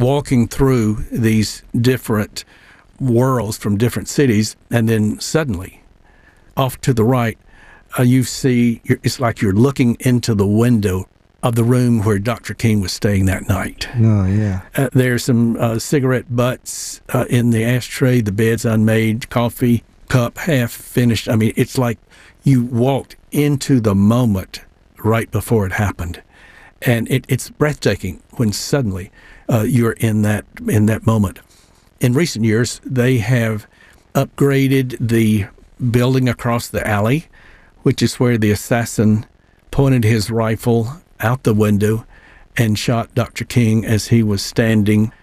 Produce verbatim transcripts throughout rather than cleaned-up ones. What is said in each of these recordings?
walking through these different worlds from different cities, and then suddenly, off to the right, uh, you see, it's like you're looking into the window of the room where Doctor King was staying that night. Oh, yeah. Uh, there's some uh, cigarette butts uh, in the ashtray, the bed's unmade, coffee cup half finished. I mean, it's like you walked into the moment right before it happened. And it, it's breathtaking when suddenly uh, you're in that in that moment. In recent years, they have upgraded the building across the alley, which is where the assassin pointed his rifle out the window and shot Doctor King as he was standing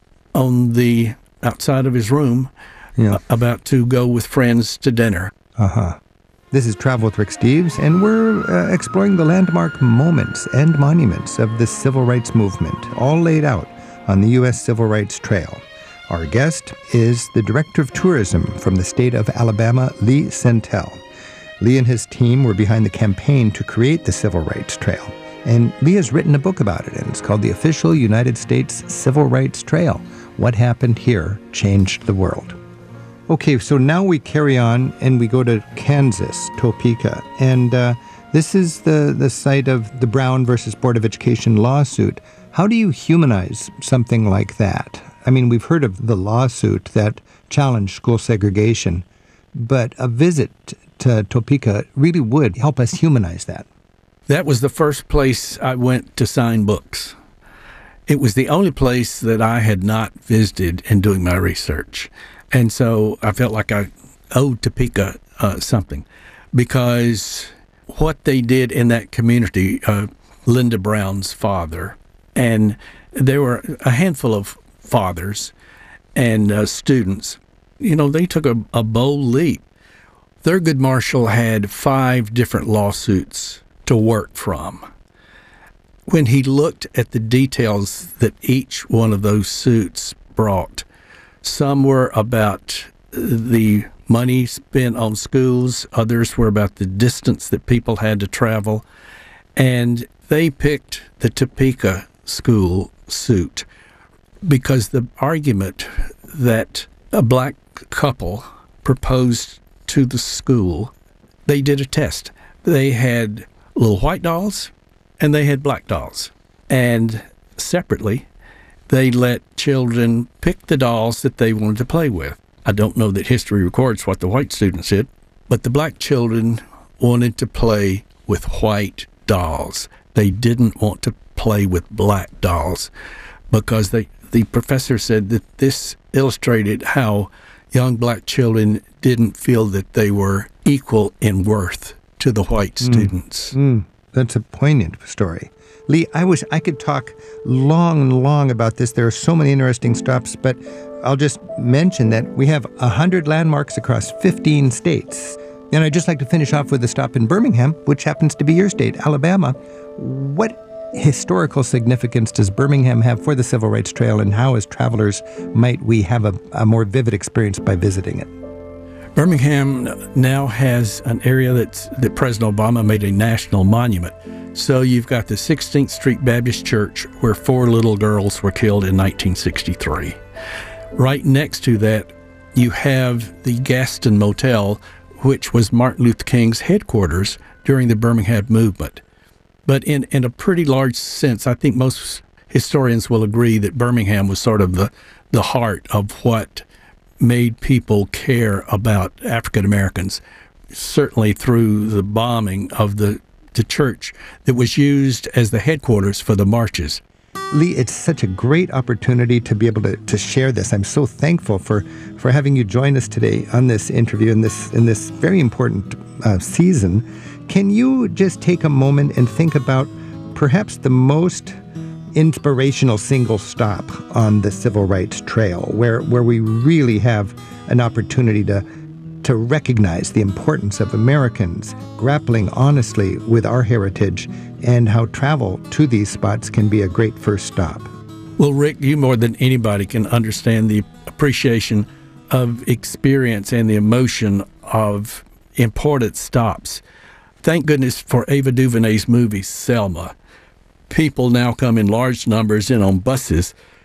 on the outside of his room, yeah. uh, about to go with friends to dinner. Uh-huh. This is Travel with Rick Steves, and we're uh, exploring the landmark moments and monuments of the civil rights movement, all laid out on the U S Civil Rights Trail. Our guest is the Director of Tourism from the state of Alabama, Lee Sentell. Lee and his team were behind the campaign to create the Civil Rights Trail. And Lee has written a book about it, and it's called The Official United States Civil Rights Trail. What Happened Here Changed the World. Okay, so now we carry on and we go to Kansas, Topeka. And uh, this is the, the site of the Brown versus Board of Education lawsuit. How do you humanize something like that? I mean, we've heard of the lawsuit that challenged school segregation, but a visit to Topeka really would help us humanize that. That was the first place I went to sign books. It was the only place that I had not visited in doing my research. And so I felt like I owed Topeka uh, something, because what they did in that community, uh, Linda Brown's father, and there were a handful of fathers and uh, students, you know, they took a, a bold leap. Thurgood Marshall had five different lawsuits to work from. When he looked at the details that each one of those suits brought, some were about the money spent on schools, others were about the distance that people had to travel, and they picked the Topeka school suit because the argument that a black couple proposed to the school, they did a test. They had little white dolls and they had black dolls. And separately, they let children pick the dolls that they wanted to play with. I don't know that history records what the white students did, but the black children wanted to play with white dolls. They didn't want to play with black dolls because they, the professor said that this illustrated how young black children didn't feel that they were equal in worth to the white mm. students. Mm. That's a poignant story. Lee, I wish I could talk long and long about this. There are so many interesting stops, but I'll just mention that we have one hundred landmarks across fifteen states. And I'd just like to finish off with a stop in Birmingham, which happens to be your state, Alabama. What historical significance does Birmingham have for the Civil Rights Trail, and how, as travelers, might we have a, a more vivid experience by visiting it? Birmingham now has an area that's, that President Obama made a national monument. So you've got the sixteenth Street Baptist Church, where four little girls were killed in nineteen sixty-three. Right next to that, you have the Gaston Motel, which was Martin Luther King's headquarters during the Birmingham movement. But in, in a pretty large sense, I think most historians will agree that Birmingham was sort of the, the heart of what made people care about African Americans, certainly through the bombing of the, the church that was used as the headquarters for the marches. Lee, it's such a great opportunity to be able to, to share this. I'm so thankful for, for having you join us today on this interview in this in this very important uh, season. Can you just take a moment and think about perhaps the most inspirational single stop on the Civil Rights Trail, where, where we really have an opportunity to to recognize the importance of Americans grappling honestly with our heritage, and how travel to these spots can be a great first stop? Well, Rick, you more than anybody can understand the appreciation of experience and the emotion of important stops. Thank goodness for Ava DuVernay's movie, Selma. People now come in large numbers in on buses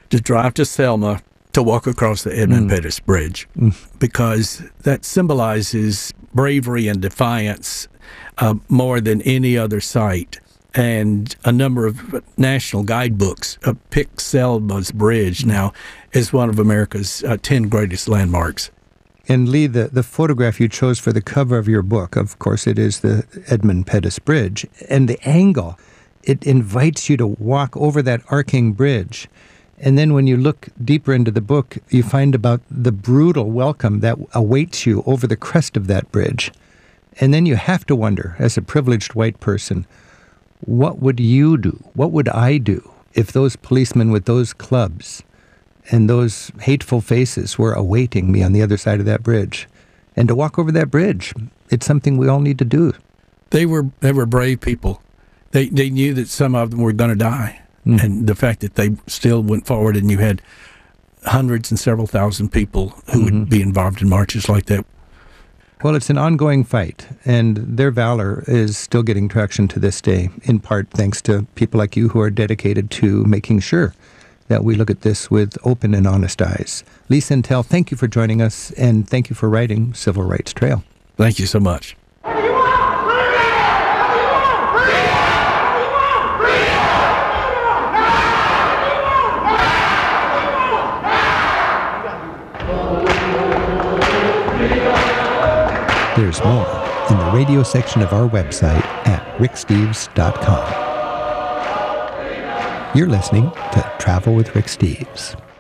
to drive to Selma to walk across the Edmund mm. Pettus Bridge mm. because that symbolizes bravery and defiance uh, more than any other site. And a number of national guidebooks uh, pick Selma's Bridge now as one of America's uh, ten greatest landmarks. And Lee, the, the photograph you chose for the cover of your book, of course, it is the Edmund Pettus Bridge. And the angle, it invites you to walk over that arcing bridge. And then when you look deeper into the book, you find about the brutal welcome that awaits you over the crest of that bridge. And then you have to wonder, as a privileged white person, what would you do? What would I do if those policemen with those clubs and those hateful faces were awaiting me on the other side of that bridge? And to walk over that bridge, it's something we all need to do. They were they were brave people. They they knew that some of them were going to die. Mm. And the fact that they still went forward, and you had hundreds and several thousand people who mm-hmm. would be involved in marches like that. Well, it's an ongoing fight, and their valor is still getting traction to this day, in part thanks to people like you who are dedicated to making sure that we look at this with open and honest eyes. Lee Sentell, thank you for joining us, and thank you for writing Civil Rights Trail. Thank you so much. There's more in the radio section of our website at rick steves dot com. You're listening to Travel with Rick Steves.